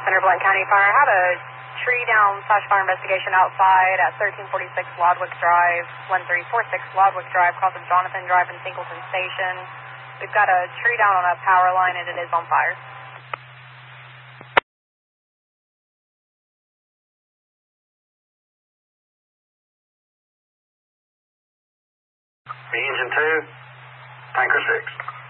Center, Blount County Fire. I have a tree down / fire investigation outside at 1346 Lodwick Drive, 1346 Lodwick Drive, across of Jonathan Drive and Singleton Station. We've got a tree down on a power line and it is on fire. Engine 2, Tanker 6.